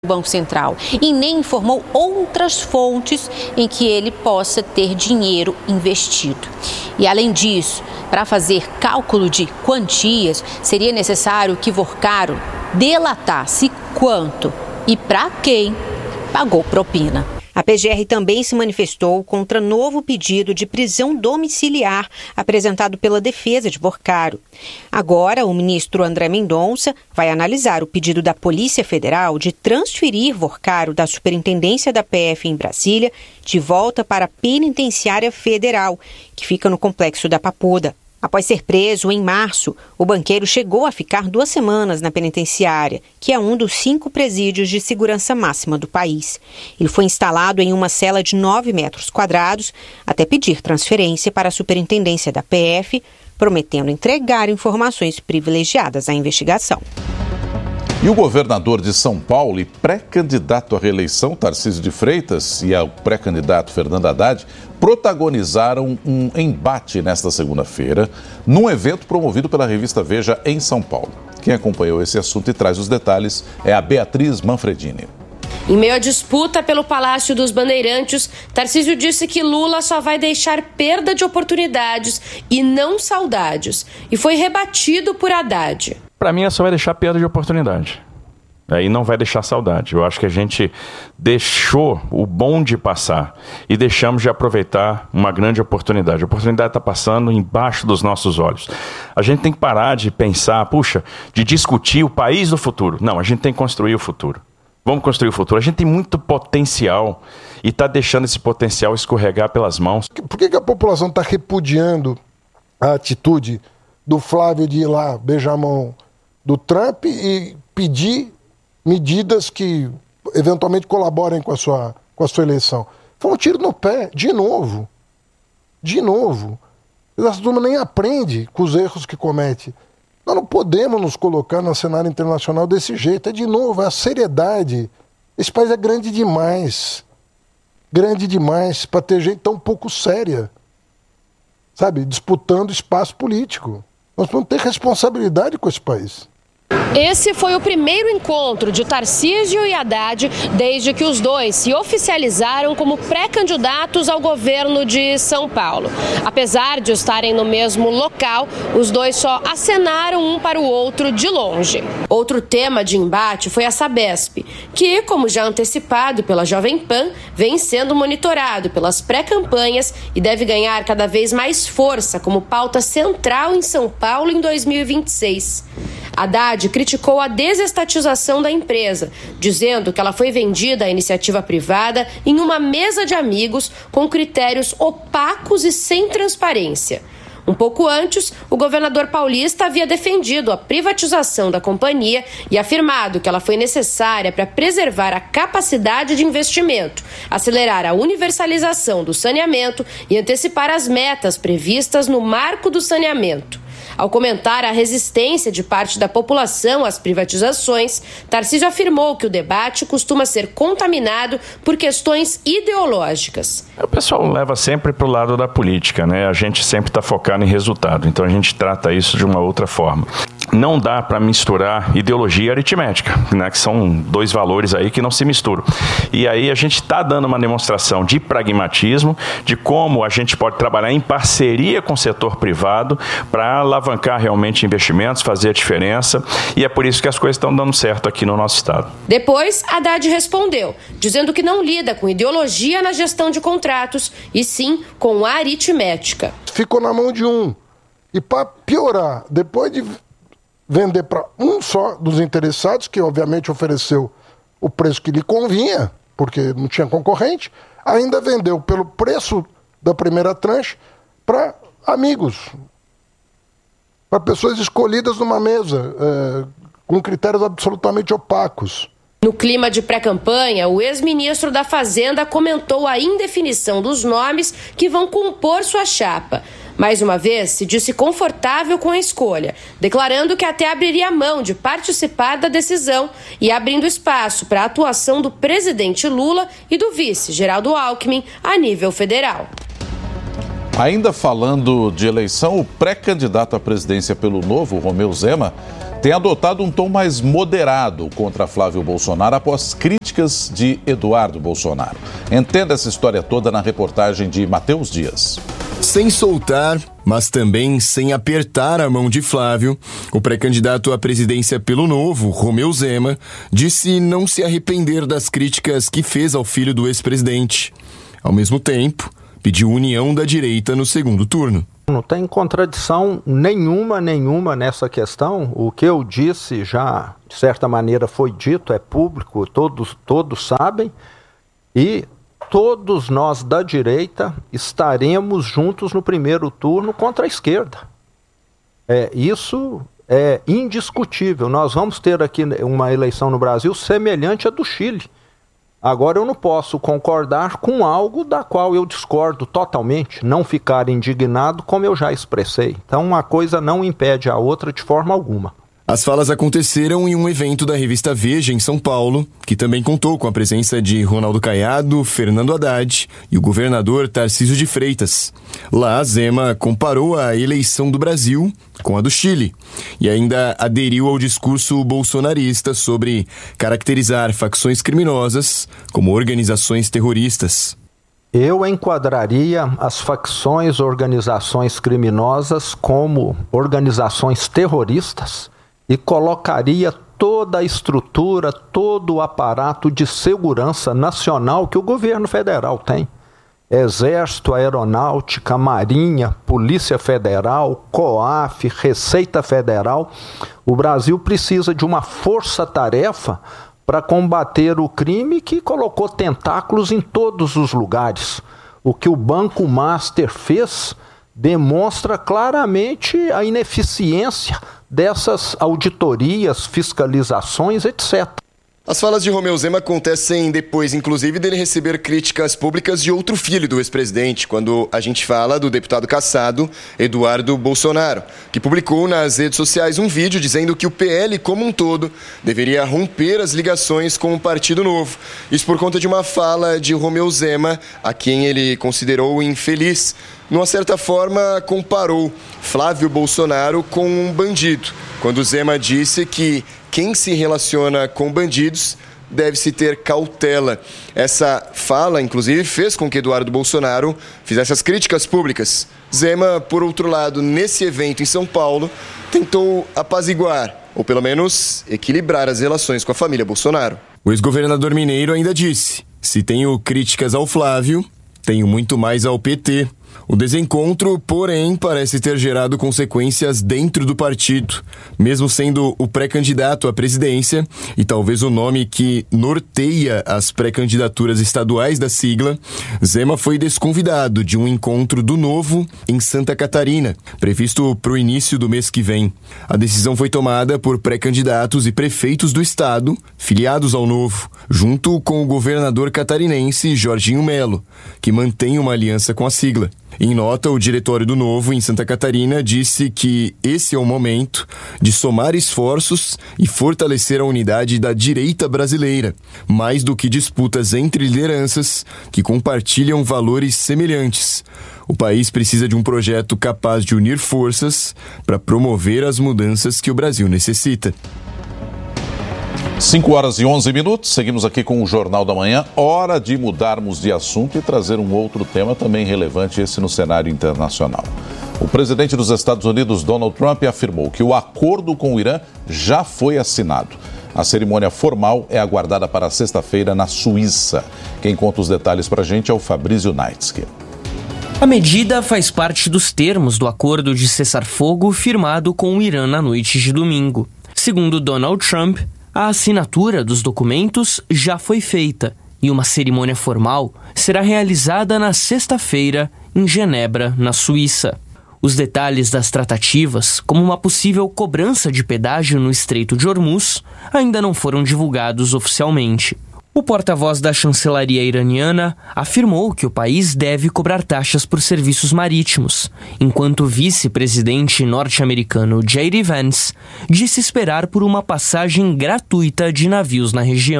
Banco Central e nem informou outras fontes em que ele possa ter dinheiro investido. E além disso, para fazer cálculo de quantias, seria necessário que Vorcaro delatasse quanto e para quem pagou propina. A PGR também se manifestou contra novo pedido de prisão domiciliar apresentado pela defesa de Vorcaro. Agora, o ministro André Mendonça vai analisar o pedido da Polícia Federal de transferir Vorcaro da Superintendência da PF em Brasília de volta para a Penitenciária Federal, que fica no Complexo da Papuda. Após ser preso em março, o banqueiro chegou a ficar 2 semanas na penitenciária, que é um dos 5 presídios de segurança máxima do país. Ele foi instalado em uma cela de 9 metros quadrados até pedir transferência para a superintendência da PF, prometendo entregar informações privilegiadas à investigação. E o governador de São Paulo e pré-candidato à reeleição, Tarcísio de Freitas, e o pré-candidato Fernando Haddad protagonizaram um embate nesta segunda-feira num evento promovido pela revista Veja em São Paulo. Quem acompanhou esse assunto e traz os detalhes é a Beatriz Manfredini. Em meio à disputa pelo Palácio dos Bandeirantes, Tarcísio disse que Lula só vai deixar perda de oportunidades e não saudades, e foi rebatido por Haddad. Para mim, só vai deixar perda de oportunidade. Aí não vai deixar saudade. Eu acho que a gente deixou o bonde passar e deixamos de aproveitar uma grande oportunidade. A oportunidade está passando embaixo dos nossos olhos. A gente tem que parar de pensar, de discutir o país do futuro. Não, a gente tem que construir o futuro. Vamos construir o futuro. A gente tem muito potencial e está deixando esse potencial escorregar pelas mãos. Por que a população está repudiando a atitude do Flávio de ir lá beijar a mão do Trump e pedir medidas que eventualmente colaborem com a sua eleição? Foi um tiro no pé, de novo. De novo. Essa turma nem aprende com os erros que comete. Nós não podemos nos colocar no cenário internacional desse jeito. É de novo, é a seriedade. Esse país é grande demais para ter gente tão pouco séria, sabe, disputando espaço político. Nós vamos ter responsabilidade com esse país. Esse foi o primeiro encontro de Tarcísio e Haddad desde que os dois se oficializaram como pré-candidatos ao governo de São Paulo. Apesar de estarem no mesmo local, os dois só acenaram um para o outro de longe. Outro tema de embate foi a Sabesp, que, como já antecipado pela Jovem Pan, vem sendo monitorado pelas pré-campanhas e deve ganhar cada vez mais força como pauta central em São Paulo em 2026. Haddad criticou a desestatização da empresa, dizendo que ela foi vendida à iniciativa privada em uma mesa de amigos com critérios opacos e sem transparência. Um pouco antes, o governador paulista havia defendido a privatização da companhia e afirmado que ela foi necessária para preservar a capacidade de investimento, acelerar a universalização do saneamento e antecipar as metas previstas no Marco do Saneamento. Ao comentar a resistência de parte da população às privatizações, Tarcísio afirmou que o debate costuma ser contaminado por questões ideológicas. O pessoal leva sempre para o lado da política, né? A gente sempre está focado em resultado, então a gente trata isso de uma outra forma. Não dá para misturar ideologia e aritmética, né? Que são 2 valores aí que não se misturam. E aí a gente está dando uma demonstração de pragmatismo, de como a gente pode trabalhar em parceria com o setor privado para alavancar realmente investimentos, fazer a diferença, e é por isso que as coisas estão dando certo aqui no nosso estado. Depois, Haddad respondeu, dizendo que não lida com ideologia na gestão de contratos, e sim com aritmética. Ficou na mão de um. E para piorar, depois de vender para um só dos interessados, que obviamente ofereceu o preço que lhe convinha, porque não tinha concorrente, ainda vendeu pelo preço da primeira tranche para amigos, para pessoas escolhidas numa mesa, com critérios absolutamente opacos. No clima de pré-campanha, o ex-ministro da Fazenda comentou a indefinição dos nomes que vão compor sua chapa. Mais uma vez, se disse confortável com a escolha, declarando que até abriria mão de participar da decisão e abrindo espaço para a atuação do presidente Lula e do vice, Geraldo Alckmin, a nível federal. Ainda falando de eleição, o pré-candidato à presidência pelo Novo, Romeu Zema, tem adotado um tom mais moderado contra Flávio Bolsonaro após críticas de Eduardo Bolsonaro. Entenda essa história toda na reportagem de Matheus Dias. Sem soltar, mas também sem apertar a mão de Flávio, o pré-candidato à presidência pelo Novo, Romeu Zema, disse não se arrepender das críticas que fez ao filho do ex-presidente. Ao mesmo tempo, pediu união da direita no segundo turno. Não tem contradição nenhuma nessa questão. O que eu disse já, de certa maneira, foi dito, é público, todos sabem, e todos nós da direita estaremos juntos no primeiro turno contra a esquerda. Isso é indiscutível. Nós vamos ter aqui uma eleição no Brasil semelhante à do Chile. Agora, eu não posso concordar com algo da qual eu discordo totalmente, não ficar indignado como eu já expressei. Então, uma coisa não impede a outra de forma alguma. As falas aconteceram em um evento da revista Veja, em São Paulo, que também contou com a presença de Ronaldo Caiado, Fernando Haddad e o governador Tarcísio de Freitas. Lá, Zema comparou a eleição do Brasil com a do Chile e ainda aderiu ao discurso bolsonarista sobre caracterizar facções criminosas como organizações terroristas. Eu enquadraria as facções, organizações criminosas como organizações terroristas e colocaria toda a estrutura, todo o aparato de segurança nacional que o governo federal tem. Exército, Aeronáutica, Marinha, Polícia Federal, COAF, Receita Federal. O Brasil precisa de uma força-tarefa para combater o crime que colocou tentáculos em todos os lugares. O que o Banco Master fez demonstra claramente a ineficiência dessas auditorias, fiscalizações, etc. As falas de Romeu Zema acontecem depois, inclusive, dele receber críticas públicas de outro filho do ex-presidente, quando a gente fala do deputado cassado Eduardo Bolsonaro, que publicou nas redes sociais um vídeo dizendo que o PL como um todo deveria romper as ligações com o Partido Novo. Isso por conta de uma fala de Romeu Zema, a quem ele considerou infeliz. Numa certa forma, comparou Flávio Bolsonaro com um bandido, quando Zema disse que quem se relaciona com bandidos deve-se ter cautela. Essa fala, inclusive, fez com que Eduardo Bolsonaro fizesse as críticas públicas. Zema, por outro lado, nesse evento em São Paulo, tentou apaziguar, ou pelo menos equilibrar as relações com a família Bolsonaro. O ex-governador mineiro ainda disse: se tenho críticas ao Flávio, tenho muito mais ao PT. O desencontro, porém, parece ter gerado consequências dentro do partido. Mesmo sendo o pré-candidato à presidência, e talvez o nome que norteia as pré-candidaturas estaduais da sigla, Zema foi desconvidado de um encontro do Novo em Santa Catarina, previsto para o início do mês que vem. A decisão foi tomada por pré-candidatos e prefeitos do estado, filiados ao Novo, junto com o governador catarinense Jorginho Melo, que mantém uma aliança com a sigla. Em nota, o diretório do Novo, em Santa Catarina, disse que esse é o momento de somar esforços e fortalecer a unidade da direita brasileira, mais do que disputas entre lideranças que compartilham valores semelhantes. O país precisa de um projeto capaz de unir forças para promover as mudanças que o Brasil necessita. 5h11, seguimos aqui com o Jornal da Manhã. Hora de mudarmos de assunto e trazer um outro tema também relevante, esse no cenário internacional. O presidente dos Estados Unidos, Donald Trump, afirmou que o acordo com o Irã já foi assinado. A cerimônia formal é aguardada para sexta-feira na Suíça. Quem conta os detalhes para a gente é o Fabrício Naitsky. A medida faz parte dos termos do acordo de cessar-fogo firmado com o Irã na noite de domingo. Segundo Donald Trump, a assinatura dos documentos já foi feita e uma cerimônia formal será realizada na sexta-feira em Genebra, na Suíça. Os detalhes das tratativas, como uma possível cobrança de pedágio no Estreito de Hormuz, ainda não foram divulgados oficialmente. O porta-voz da chancelaria iraniana afirmou que o país deve cobrar taxas por serviços marítimos, enquanto o vice-presidente norte-americano J.D. Vance disse esperar por uma passagem gratuita de navios na região.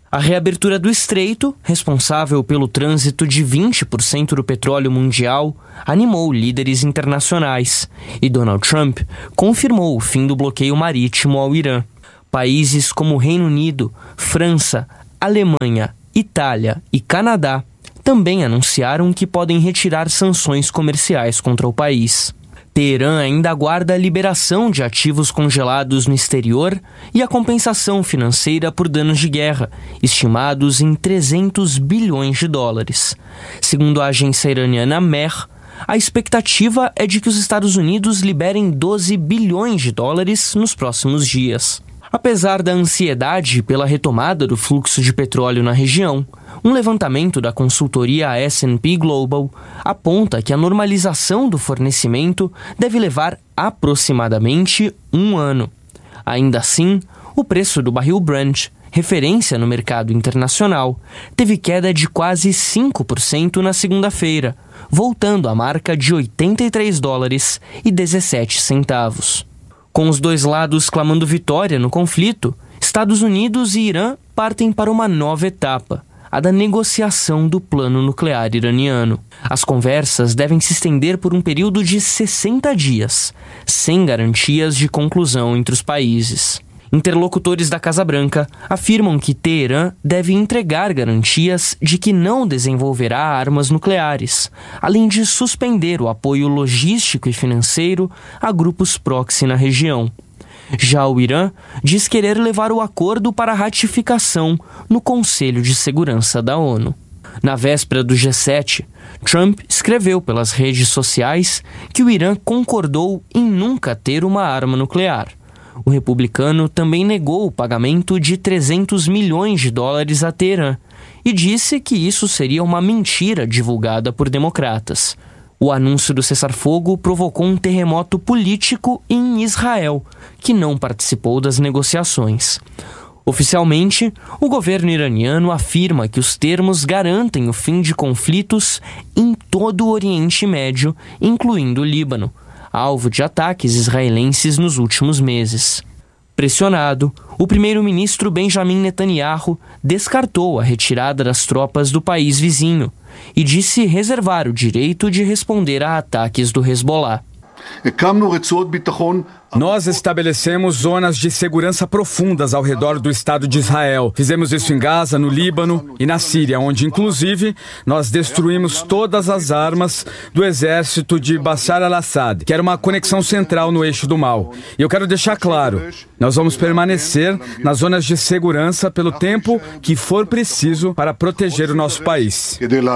A reabertura do estreito, responsável pelo trânsito de 20% do petróleo mundial, animou líderes internacionais e Donald Trump confirmou o fim do bloqueio marítimo ao Irã. Países como Reino Unido, França, Alemanha, Itália e Canadá também anunciaram que podem retirar sanções comerciais contra o país. Teherã ainda aguarda a liberação de ativos congelados no exterior e a compensação financeira por danos de guerra, estimados em 300 bilhões de dólares. Segundo a agência iraniana Mehr, a expectativa é de que os Estados Unidos liberem 12 bilhões de dólares nos próximos dias. Apesar da ansiedade pela retomada do fluxo de petróleo na região, um levantamento da consultoria S&P Global aponta que a normalização do fornecimento deve levar aproximadamente 1 ano. Ainda assim, o preço do barril Brent, referência no mercado internacional, teve queda de quase 5% na segunda-feira, voltando à marca de $83,17. Com os dois lados clamando vitória no conflito, Estados Unidos e Irã partem para uma nova etapa, a da negociação do plano nuclear iraniano. As conversas devem se estender por um período de 60 dias, sem garantias de conclusão entre os países. Interlocutores da Casa Branca afirmam que Teherã deve entregar garantias de que não desenvolverá armas nucleares, além de suspender o apoio logístico e financeiro a grupos proxy na região. Já o Irã diz querer levar o acordo para ratificação no Conselho de Segurança da ONU. Na véspera do G7, Trump escreveu pelas redes sociais que o Irã concordou em nunca ter uma arma nuclear. O republicano também negou o pagamento de 300 milhões de dólares a Teherã e disse que isso seria uma mentira divulgada por democratas. O anúncio do cessar-fogo provocou um terremoto político em Israel, que não participou das negociações. Oficialmente, o governo iraniano afirma que os termos garantem o fim de conflitos em todo o Oriente Médio, incluindo o Líbano, alvo de ataques israelenses nos últimos meses. Pressionado, o primeiro-ministro Benjamin Netanyahu descartou a retirada das tropas do país vizinho e disse reservar o direito de responder a ataques do Hezbollah. Nós estabelecemos zonas de segurança profundas ao redor do Estado de Israel. Fizemos isso em Gaza, no Líbano e na Síria, onde, inclusive, nós destruímos todas as armas do exército de Bashar al-Assad, que era uma conexão central no eixo do mal. E eu quero deixar claro, nós vamos permanecer nas zonas de segurança pelo tempo que for preciso para proteger o nosso país.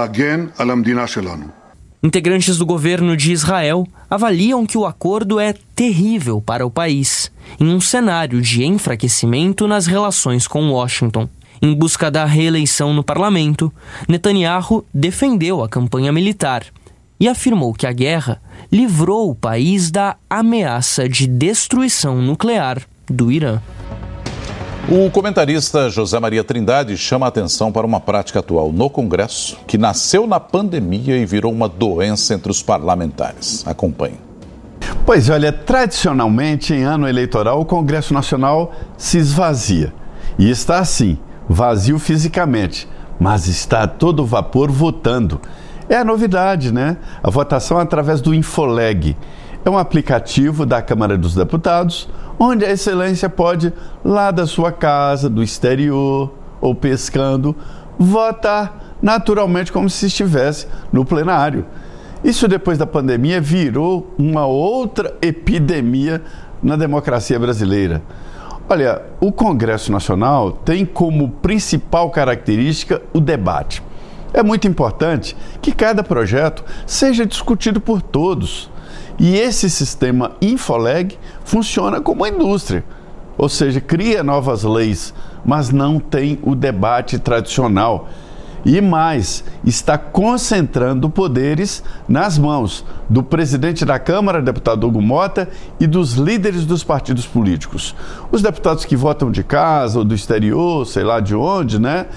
Integrantes do governo de Israel avaliam que o acordo é terrível para o país, em um cenário de enfraquecimento nas relações com Washington. Em busca da reeleição no parlamento, Netanyahu defendeu a campanha militar e afirmou que a guerra livrou o país da ameaça de destruição nuclear do Irã. O comentarista José Maria Trindade chama a atenção para uma prática atual no Congresso que nasceu na pandemia e virou uma doença entre os parlamentares. Acompanhe. Pois olha, tradicionalmente em ano eleitoral o Congresso Nacional se esvazia. E está assim, vazio fisicamente, mas está a todo vapor votando. É a novidade, né? A votação através do Infoleg. É um aplicativo da Câmara dos Deputados, onde a excelência pode, lá da sua casa, do exterior ou pescando, votar naturalmente como se estivesse no plenário. Isso depois da pandemia virou uma outra epidemia na democracia brasileira. Olha, o Congresso Nacional tem como principal característica o debate. É muito importante que cada projeto seja discutido por todos. E esse sistema Infoleg funciona como uma indústria, ou seja, cria novas leis, mas não tem o debate tradicional. E mais, está concentrando poderes nas mãos do presidente da Câmara, deputado Hugo Mota, e dos líderes dos partidos políticos. Os deputados que votam de casa ou do exterior, sei lá de onde, né?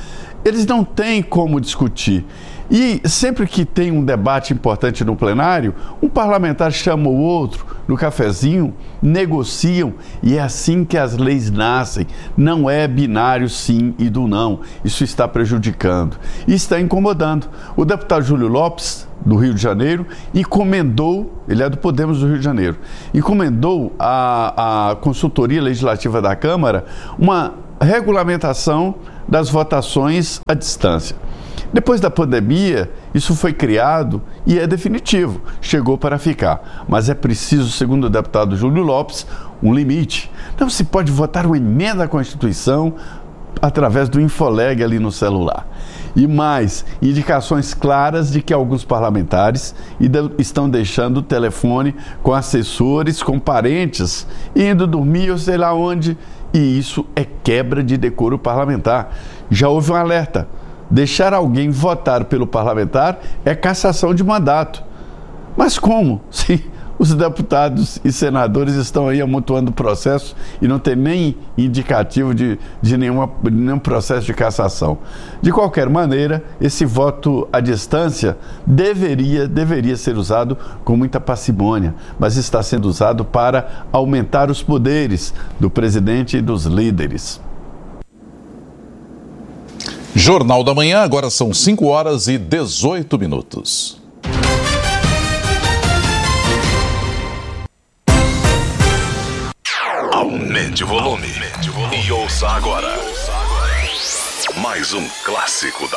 eles não têm como discutir. E sempre que tem um debate importante no plenário, um parlamentar chama o outro no cafezinho, negociam, e é assim que as leis nascem. Não é binário sim e do não. Isso está prejudicando e está incomodando. O deputado Júlio Lopes, do Rio de Janeiro, encomendou, ele é do Podemos do Rio de Janeiro, encomendou à consultoria legislativa da Câmara uma regulamentação das votações à distância. Depois da pandemia, isso foi criado e é definitivo, chegou para ficar. Mas é preciso, segundo o deputado Júlio Lopes, um limite. Não se pode votar uma emenda à Constituição através do Infoleg ali no celular. E mais, indicações claras de que alguns parlamentares estão deixando o telefone com assessores, com parentes, indo dormir ou sei lá onde. E isso é quebra de decoro parlamentar. Já houve um alerta. Deixar alguém votar pelo parlamentar é cassação de mandato. Mas como? Sim, os deputados e senadores estão aí amontoando o processo e não tem nem indicativo de nenhum processo de cassação. De qualquer maneira, esse voto à distância deveria ser usado com muita parcimônia, mas está sendo usado para aumentar os poderes do presidente e dos líderes. Jornal da Manhã, agora são 5h18. Aumente o volume. E ouça agora mais um clássico da